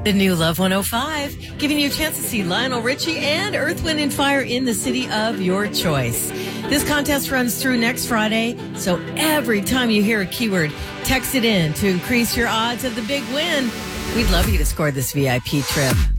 The new Love 105, giving you a chance to see Lionel Richie and Earth, Wind, and Fire in the city of your choice. This contest runs through next Friday, so every time you hear a keyword, text it in to increase your odds of the big win. We'd love you to score this VIP trip.